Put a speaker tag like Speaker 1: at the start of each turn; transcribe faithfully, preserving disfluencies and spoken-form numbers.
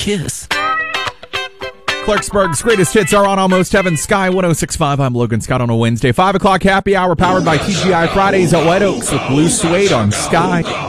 Speaker 1: kiss.
Speaker 2: Clarksburg's greatest hits are on Almost Heaven. Sky one oh six point five. I'm Logan Scott on a Wednesday. five o'clock happy hour powered by T G I Fridays at White Oaks with Blue Suede on Sky.